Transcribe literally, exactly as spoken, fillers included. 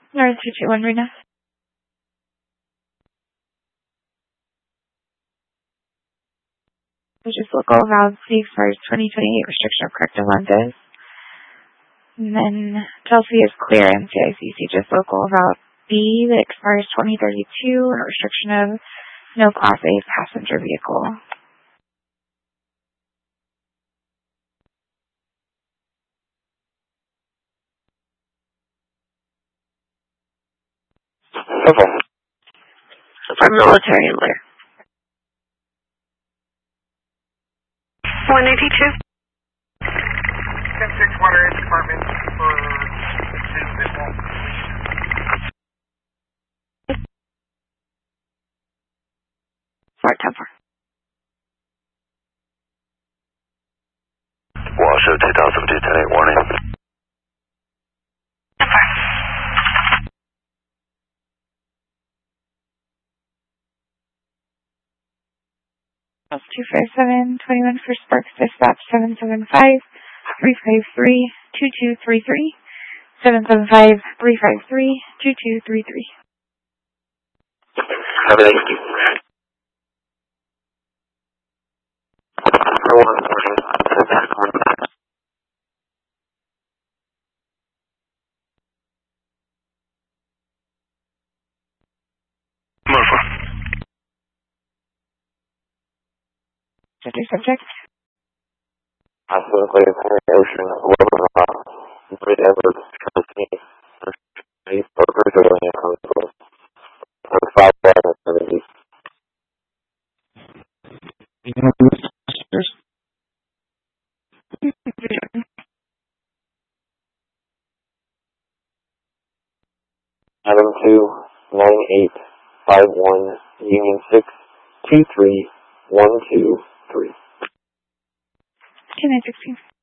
North two two one, Rena. Which is local valve C expires twenty twenty-eight restriction of corrective lenses. And then Chelsea is clear in C I C C, just local valve B that expires twenty thirty-two, and a restriction of no Class A passenger vehicle. Okay. For military alert. one eighty-two. ten six water department for the two that won't leave. Fort Temple. Washoe two thousand two ten eight warning. two five seven, twenty-one for Sparks Dispatch seven seven five, three five three, two two three three, seven seven five, three five three, two two three three. Everything. Subject. Absolutely, Ocean, eleven, Great Edwards, Chelsea, Burger, Julian, Hospital, or five seventy. Adam two nine eight five one Union six two three one two three. Two nine sixteen.